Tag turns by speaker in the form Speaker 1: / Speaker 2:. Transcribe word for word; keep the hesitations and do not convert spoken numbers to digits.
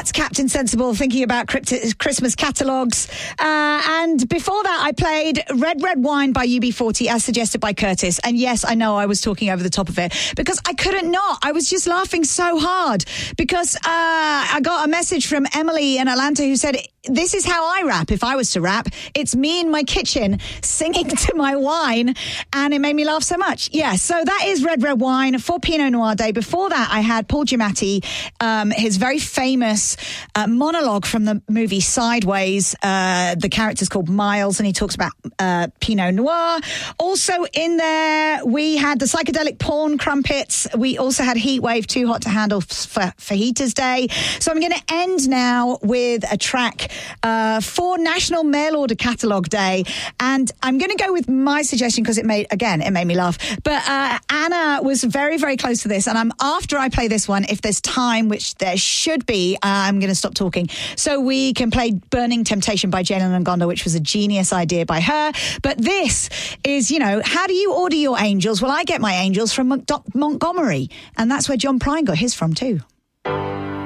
Speaker 1: That's Captain Sensible thinking about crypti- Christmas catalogues. Uh, and before that, I played Red Red Wine by U B forty as suggested by Curtis. And yes, I know I was talking over the top of it because I couldn't not. I was just laughing so hard because uh, I got a message from Emily in Atlanta who said, this is how I rap. If I was to rap, it's me in my kitchen singing to my wine, and it made me laugh so much. Yeah, so that is Red Red Wine for Pinot Noir Day. Before that, I had Paul Giamatti, um, his very famous uh, monologue from the movie Sideways. Uh, the character's called Miles, and he talks about uh, Pinot Noir. Also in there, we had the Psychedelic Porn Crumpets. We also had Heatwave, Too Hot to Handle for Fajitas Day. So I'm going to end now with a track Uh, for National Mail Order Catalogue Day, and I'm going to go with my suggestion because it made again it made me laugh. But uh, Anna was very very close to this, and I'm after I play this one, if there's time, which there should be, uh, I'm going to stop talking so we can play Burning Temptation by Jalen Ngonda, which was a genius idea by her. But this is, you know, how do you order your angels? Well, I get my angels from Mont- Montgomery, and that's where John Prine got his from too.